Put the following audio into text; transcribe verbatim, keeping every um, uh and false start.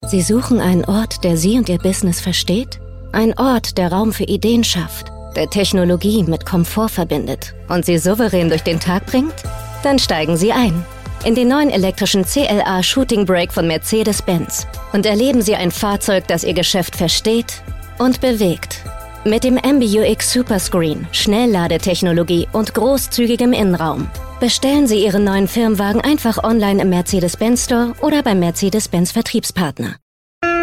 Sie suchen einen Ort, der Sie und Ihr Business versteht? Ein Ort, der Raum für Ideen schafft, der Technologie mit Komfort verbindet und Sie souverän durch den Tag bringt? Dann steigen Sie ein in den neuen elektrischen C L A Shooting Brake von Mercedes-Benz und erleben Sie ein Fahrzeug, das Ihr Geschäft versteht und bewegt. Mit dem M B U X Superscreen, Schnellladetechnologie und großzügigem Innenraum. Bestellen Sie Ihren neuen Firmenwagen einfach online im Mercedes-Benz Store oder beim Mercedes-Benz Vertriebspartner.